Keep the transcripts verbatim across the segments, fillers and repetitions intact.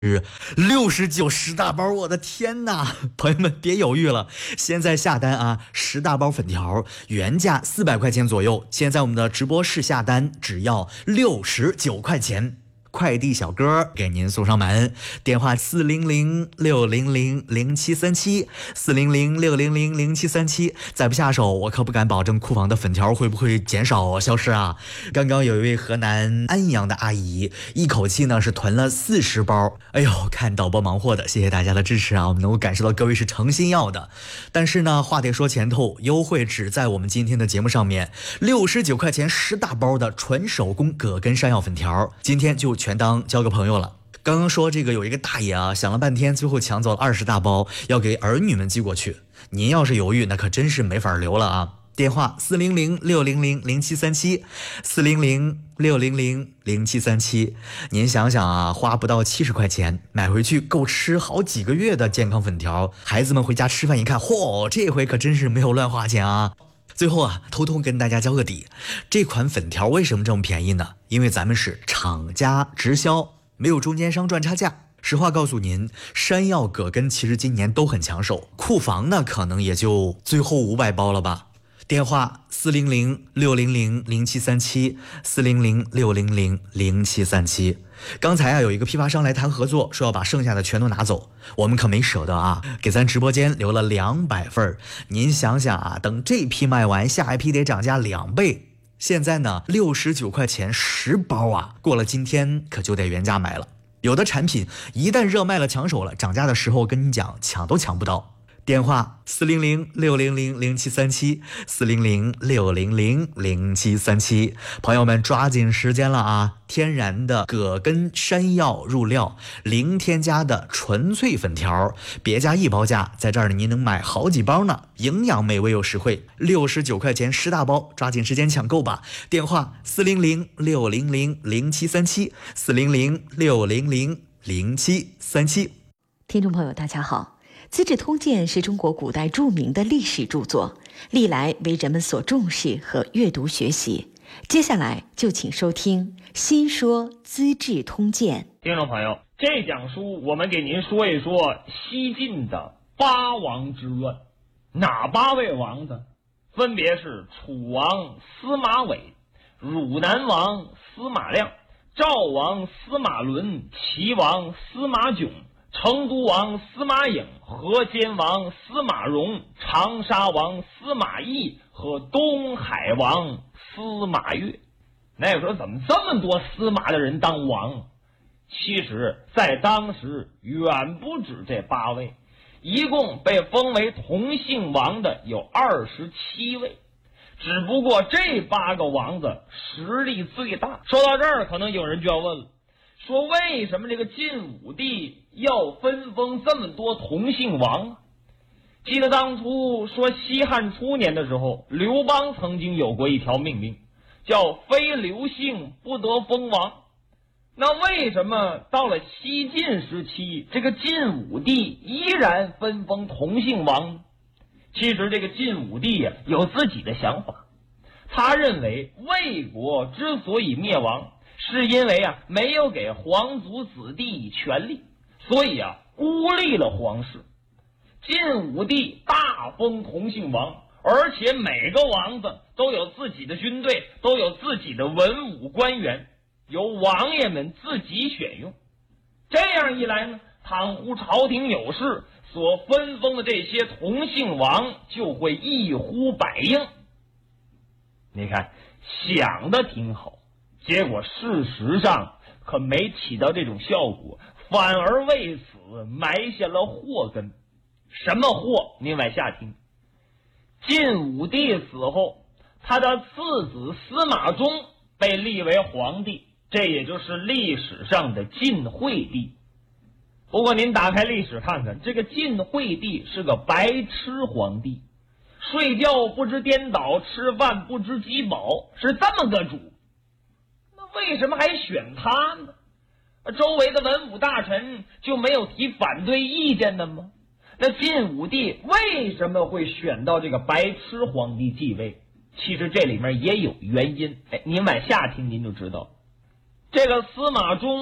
六十九十大包，我的天哪！朋友们别犹豫了，现在下单啊！十大包粉条原价四百块钱左右，现在我们的直播室下单只要六十九块钱。快递小哥给您送上门，电话四零零六零零零七三七，四零零六零零零七三七。再不下手，我可不敢保证库房的粉条会不会减少消失啊！刚刚有一位河南安阳的阿姨，一口气呢是囤了四十包。哎呦，看导播忙活的，谢谢大家的支持啊！我们能够感受到各位是诚心要的。但是呢，话得说前头，优惠只在我们今天的节目上面，六十九块钱十大包的纯手工葛根山药粉条，今天就全当交个朋友了。刚刚说这个有一个大爷啊，想了半天，最后抢走了二十大包，要给儿女们寄过去。您要是犹豫，那可真是没法留了啊！电话四零零六零零零七三七，四零零六零零零七三七。您想想啊，花不到七十块钱买回去够吃好几个月的健康粉条，孩子们回家吃饭一看，嚯，这回可真是没有乱花钱啊！最后啊，偷偷跟大家交个底，这款粉条为什么这么便宜呢？因为咱们是厂家直销，没有中间商赚差价。实话告诉您，山药葛根其实今年都很抢手，库房呢可能也就最后五百包了吧。电话四零零六零零零七三七，四零零六零零零七三七。刚才啊有一个批发商来谈合作，说要把剩下的全都拿走，我们可没舍得啊，给咱直播间留了两百份。您想想啊，等这批卖完，下一批得涨价两倍。现在呢六十九块钱十包啊，过了今天可就得原价买了。有的产品一旦热卖了抢手了，涨价的时候跟你讲抢都抢不到。电话四零零六零零零七三七，四零零六零零零七三七。朋友们抓紧时间了啊！天然的葛根山药入料，零添加的纯粹粉条，别家一包价，在这儿您能买好几包呢，营养美味又实惠，六十九块钱十大包，抓紧时间抢购吧！电话四零零六零零零七三七，四零零六零零零七三七。 听众朋友，大家好。《资治通鉴》是中国古代著名的历史著作，历来为人们所重视和阅读学习。接下来就请收听《新说资治通鉴》。 听众朋友，这讲书我们给您说一说西晋的八王之乱。哪八位王子？分别是楚王司马玮、汝南王司马亮、赵王司马伦、齐王司马囧、成都王司马颖、河间王司马荣、长沙王司马懿和东海王司马越。那时候怎么这么多司马的人当王？其实在当时远不止这八位，一共被封为同姓王的有二十七位，只不过这八个王子实力最大。说到这儿，可能有人就要问了，说为什么这个晋武帝要分封这么多同姓王啊？记得当初说西汉初年的时候，刘邦曾经有过一条命令，叫非刘姓不得封王。那为什么到了西晋时期，这个晋武帝依然分封同姓王呢？其实这个晋武帝呀、啊、有自己的想法，他认为魏国之所以灭亡，是因为啊没有给皇族子弟以权利，所以啊孤立了皇室。晋武帝大封同姓王，而且每个王子都有自己的军队，都有自己的文武官员，由王爷们自己选用。这样一来呢，倘乎朝廷有事，所分封的这些同姓王就会一呼百应。你看想的挺好，结果事实上可没起到这种效果，反而为此埋下了祸根。什么祸？您往下听。晋武帝死后，他的次子司马衷被立为皇帝，这也就是历史上的晋惠帝。不过您打开历史看看，这个晋惠帝是个白痴皇帝，睡觉不知颠倒，吃饭不知饥饱，是这么个主。那为什么还选他呢？周围的文武大臣就没有提反对意见的吗？那晋武帝为什么会选到这个白痴皇帝继位？其实这里面也有原因，哎，您往下听您就知道。这个司马衷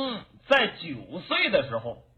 在九岁的时候